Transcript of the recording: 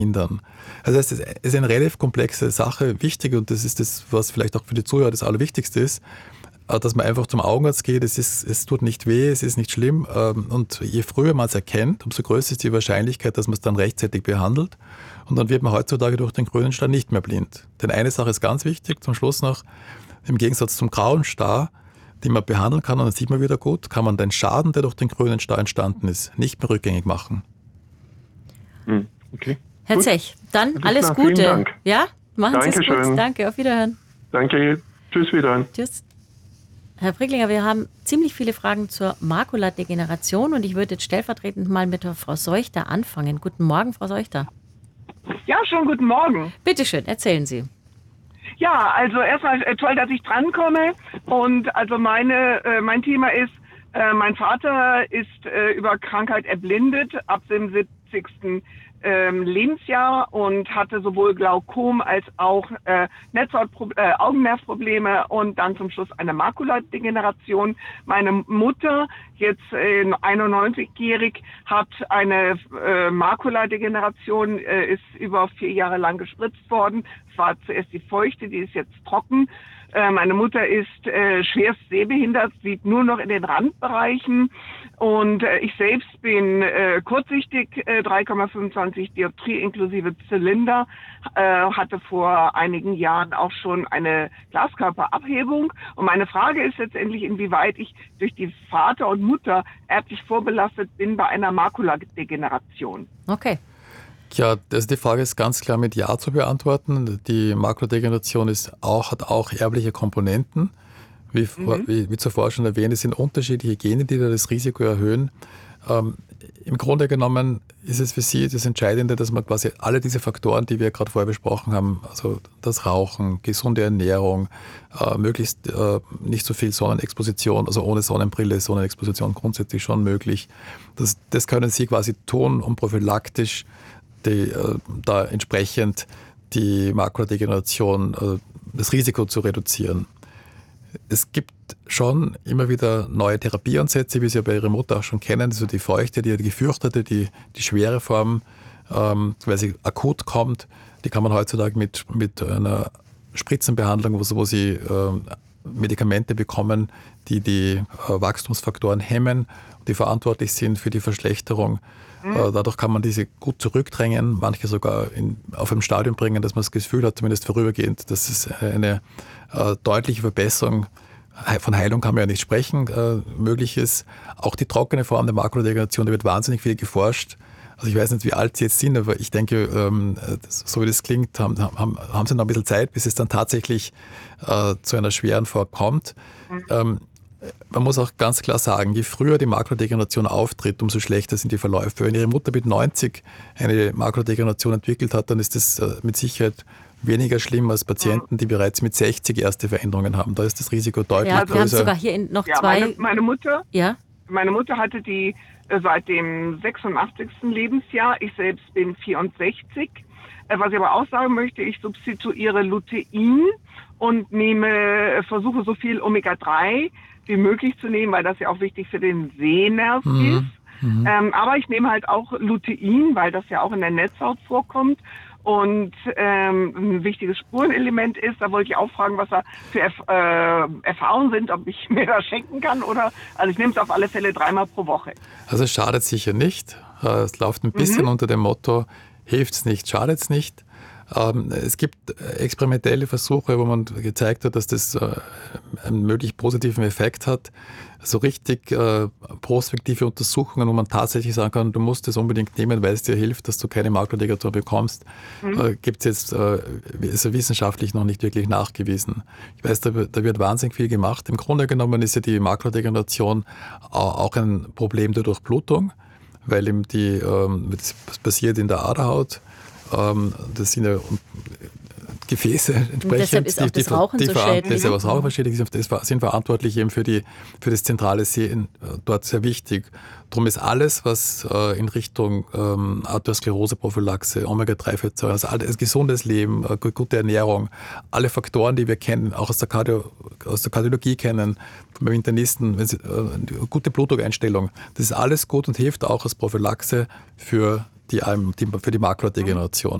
verhindern. Also es ist eine relativ komplexe Sache. Wichtig, und das ist das, was vielleicht auch für die Zuhörer das Allerwichtigste ist, dass man einfach zum Augenarzt geht. Es tut nicht weh, es ist nicht schlimm. Und je früher man es erkennt, umso größer ist die Wahrscheinlichkeit, dass man es dann rechtzeitig behandelt. Und dann wird man heutzutage durch den grünen Star nicht mehr blind. Denn eine Sache ist ganz wichtig, zum Schluss noch, im Gegensatz zum grauen Star, den man behandeln kann, und dann sieht man wieder gut, kann man den Schaden, der durch den grünen Star entstanden ist, nicht mehr rückgängig machen. Okay. Herr Gut. Zech, dann Alles alles klar, Gute. vielen Dank. Ja, machen Sie es Dankeschön. gut. Danke, auf Wiederhören. Danke. Tschüss wieder. Tschüss. Herr Fricklinger, wir haben ziemlich viele Fragen zur Makuladegeneration und ich würde jetzt stellvertretend mal mit der Frau Seuchter anfangen. Guten Morgen, Frau Seuchter. Ja, schönen guten Morgen. Bitte schön, erzählen Sie. Ja, also erstmal toll, dass ich drankomme. Und also mein Thema ist, mein Vater ist über Krankheit erblindet ab dem 70. Lebensjahr und hatte sowohl Glaukom als auch Augennervprobleme und dann zum Schluss eine Makuladegeneration. Meine Mutter, jetzt 91-jährig, hat eine Makuladegeneration, ist über 4 Jahre lang gespritzt worden. Es war zuerst die feuchte, die ist jetzt trocken. Meine Mutter ist schwerst sehbehindert, sieht nur noch in den Randbereichen. Und ich selbst bin kurzsichtig, 3,25 Dioptrie inklusive Zylinder, hatte vor einigen Jahren auch schon eine Glaskörperabhebung. Und meine Frage ist letztendlich, inwieweit ich durch die Vater und Mutter erblich vorbelastet bin bei einer Makuladegeneration. Okay. Ja, also die Frage ist ganz klar mit Ja zu beantworten. Die Makuladegeneration hat auch erbliche Komponenten. Wie zuvor schon erwähnt, es sind unterschiedliche Gene, die da das Risiko erhöhen. Im Grunde genommen ist es für Sie das Entscheidende, dass man quasi alle diese Faktoren, die wir gerade vorher besprochen haben, also das Rauchen, gesunde Ernährung, möglichst nicht so viel Sonnenexposition, also ohne Sonnenbrille ist Sonnenexposition grundsätzlich schon möglich. Das können Sie quasi tun, um prophylaktisch da entsprechend die Makuladegeneration, das Risiko zu reduzieren. Es gibt schon immer wieder neue Therapieansätze, wie Sie ja bei Ihrer Mutter auch schon kennen, also die feuchte, die gefürchtete, die schwere Form, weil sie akut kommt, die kann man heutzutage mit einer Spritzenbehandlung, wo sie Medikamente bekommen, die Wachstumsfaktoren hemmen, die verantwortlich sind für die Verschlechterung. Dadurch kann man diese gut zurückdrängen, manche sogar auf ein Stadium bringen, dass man das Gefühl hat, zumindest vorübergehend, dass es eine deutliche Verbesserung, von Heilung kann man ja nicht sprechen, möglich ist. Auch die trockene Form der Makuladegeneration, da wird wahnsinnig viel geforscht. Also ich weiß nicht, wie alt Sie jetzt sind, aber ich denke, so wie das klingt, haben Sie noch ein bisschen Zeit, bis es dann tatsächlich zu einer schweren Form kommt. Man muss auch ganz klar sagen, je früher die Makuladegeneration auftritt, umso schlechter sind die Verläufe. Wenn Ihre Mutter mit 90 eine Makuladegeneration entwickelt hat, dann ist das mit Sicherheit weniger schlimm als Patienten, die bereits mit 60 erste Veränderungen haben. Da ist das Risiko deutlich größer. Wir haben sogar hier noch zwei... Meine Mutter, ja? Meine Mutter hatte die seit dem 86. Lebensjahr. Ich selbst bin 64. Was ich aber auch sagen möchte, ich substituiere Lutein und versuche so viel Omega-3 wie möglich zu nehmen, weil das ja auch wichtig für den Sehnerv ist. Aber ich nehme halt auch Lutein, weil das ja auch in der Netzhaut vorkommt und ein wichtiges Spurenelement ist. Da wollte ich auch fragen, was da für Erfahrungen sind, ob ich mir das schenken kann oder, also ich nehme es auf alle Fälle 3-mal pro Woche. Also es schadet sicher nicht. Es läuft ein bisschen unter dem Motto, hilft es nicht, schadet es nicht. Es gibt experimentelle Versuche, wo man gezeigt hat, dass das einen möglich positiven Effekt hat. So richtig prospektive Untersuchungen, wo man tatsächlich sagen kann, du musst es unbedingt nehmen, weil es dir hilft, dass du keine Makuladegeneration bekommst, gibt es jetzt ist wissenschaftlich noch nicht wirklich nachgewiesen. Ich weiß, da wird wahnsinnig viel gemacht. Im Grunde genommen ist ja die Makuladegeneration auch ein Problem der Durchblutung, weil eben das passiert in der Aderhaut. Das sind ja Gefäße entsprechend. Und deshalb ist auch das Rauchen so schädlich. Deshalb das Rauchen schädlich ist, das sind verantwortlich eben für das zentrale Sehen dort sehr wichtig. Darum ist alles, was in Richtung Arteriosklerose-Prophylaxe, Omega-3-Fettsäuren, also alles, gesundes Leben, gute Ernährung, alle Faktoren, die wir kennen, auch aus der Kardiologie kennen, beim Internisten, gute Blutdruckeinstellung, das ist alles gut und hilft auch als Prophylaxe für für die Makuladegeneration.